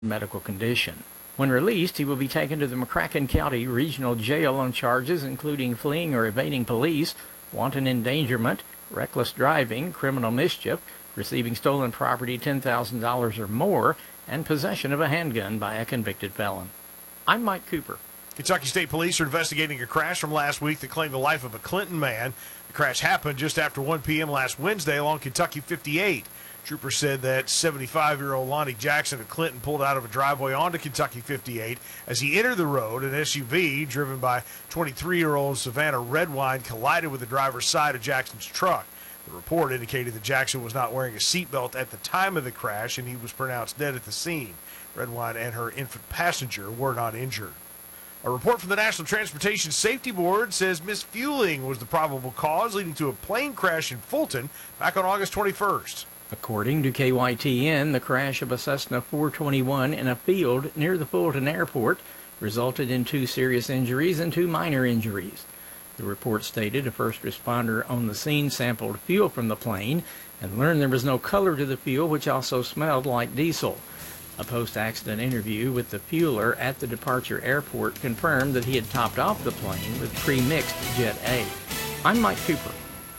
medical condition. When released, he will be taken to the McCracken County Regional Jail on charges including fleeing or evading police, wanton endangerment, reckless driving, criminal mischief, receiving stolen property $10,000 or more, and possession of a handgun by a convicted felon. I'm Mike Cooper. Kentucky State Police are investigating a crash from last week that claimed the life of a Clinton man. The crash happened just after 1 p.m. last Wednesday along Kentucky 58. Troopers said that 75-year-old Lonnie Jackson of Clinton pulled out of a driveway onto Kentucky 58. As he entered the road, an SUV driven by 23-year-old Savannah Redwine collided with the driver's side of Jackson's truck. The report indicated that Jackson was not wearing a seatbelt at the time of the crash, and he was pronounced dead at the scene. Redwine and her infant passenger were not injured. A report from the National Transportation Safety Board says misfueling was the probable cause, leading to a plane crash in Fulton back on August 21st. According to KYTN, the crash of a Cessna 421 in a field near the Fulton Airport resulted in 2 serious injuries and 2 minor injuries. The report stated a first responder on the scene sampled fuel from the plane and learned there was no color to the fuel, which also smelled like diesel. A post-accident interview with the fueler at the departure airport confirmed that he had topped off the plane with pre-mixed Jet A. I'm Mike Cooper.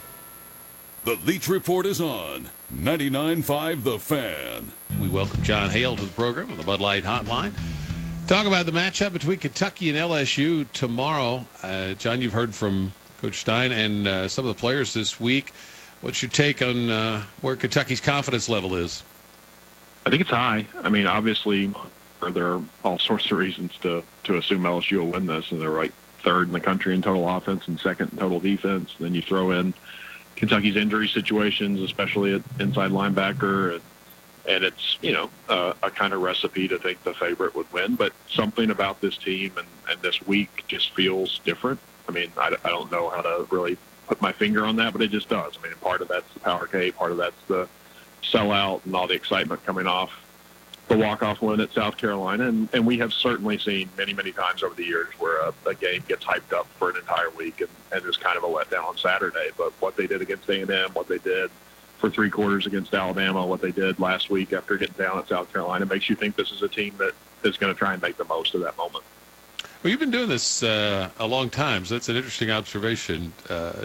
The Leach Report is on 99.5 The Fan. We welcome John Hale to the program on the Bud Light Hotline. Talk about the matchup between Kentucky and LSU tomorrow. John, you've heard from Coach Stein and some of the players this week. What's your take on where Kentucky's confidence level is? I think it's high. I mean, obviously, there are all sorts of reasons to assume LSU will win this, and they're like 3rd in the country in total offense and 2nd in total defense. Then you throw in Kentucky's injury situations, especially at inside linebacker, and it's, a kind of recipe to think the favorite would win. But something about this team and this week just feels different. I mean, I don't know how to really put my finger on that, but it just does. I mean, part of that's the Power K, part of that's the sellout and all the excitement coming off the walk-off win at South Carolina. And we have certainly seen many, many times over the years where a game gets hyped up for an entire week and is kind of a letdown on Saturday. But what they did against A&M, what they did for 3 quarters against Alabama, what they did last week after getting down at South Carolina makes you think this is a team that is going to try and make the most of that moment. Well, you've been doing this a long time, so that's an interesting observation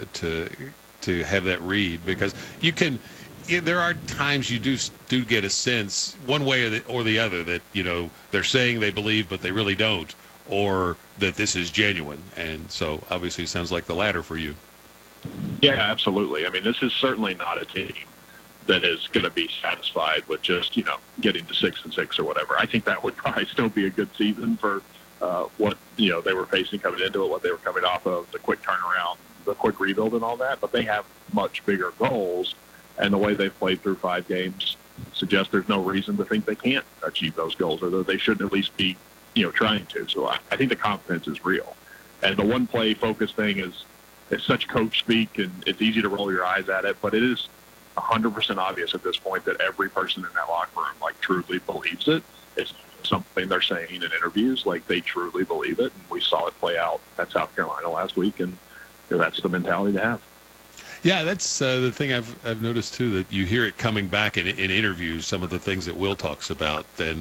to have that read, because you can – there are times you do get a sense one way or the other that, they're saying they believe but they really don't, or that this is genuine. And so obviously it sounds like the latter for you. Yeah, absolutely. I mean, this is certainly not a team that is going to be satisfied with just, getting to 6-6 or whatever. I think that would probably still be a good season for what, they were facing coming into it, what they were coming off of, the quick turnaround, the quick rebuild and all that. But they have much bigger goals. And the way they've played through 5 games suggests there's no reason to think they can't achieve those goals, or that they shouldn't at least be, trying to. So I think the confidence is real. And the one play focus thing is such coach speak, and it's easy to roll your eyes at it, but it is 100% obvious at this point that every person in that locker room, truly believes it. It's something they're saying in interviews, they truly believe it. And we saw it play out at South Carolina last week, and that's the mentality to have. Yeah, that's the thing I've noticed, too, that you hear it coming back in interviews, some of the things that Will talks about. And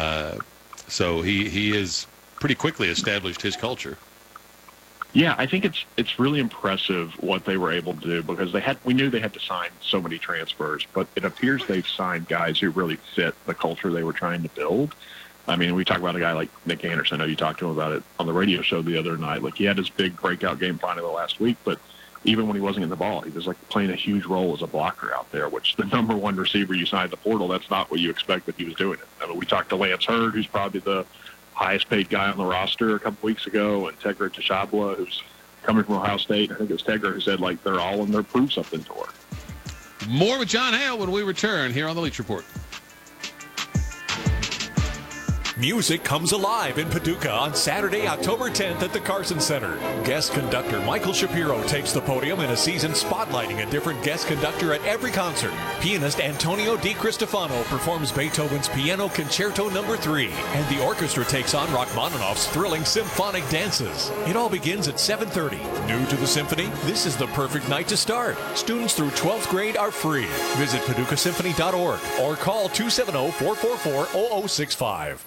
so he has pretty quickly established his culture. Yeah, I think it's really impressive what they were able to do, because we knew they had to sign so many transfers, but it appears they've signed guys who really fit the culture they were trying to build. I mean, we talk about a guy like Nick Anderson. I know you talked to him about it on the radio show the other night. He had his big breakout game finally last week, but even when he wasn't in the ball, he was playing a huge role as a blocker out there, which the number 1 receiver you signed the portal, that's not what you expect that he was doing it. I mean, we talked to Lance Hurd, who's probably the highest paid guy on the roster a couple weeks ago, and Tegra Tashabla, who's coming from Ohio State. I think it was Tegra who said, they're all in there, prove something to her. More with John Hale when we return here on the Leach Report. Music comes alive in Paducah on Saturday, October 10th at the Carson Center. Guest conductor Michael Shapiro takes the podium in a season spotlighting a different guest conductor at every concert. Pianist Antonio Di Cristofano performs Beethoven's Piano Concerto No. 3, and the orchestra takes on Rachmaninoff's thrilling symphonic dances. It all begins at 7:30. New to the symphony? This is the perfect night to start. Students through 12th grade are free. Visit PaducahSymphony.org or call 270-444-0065.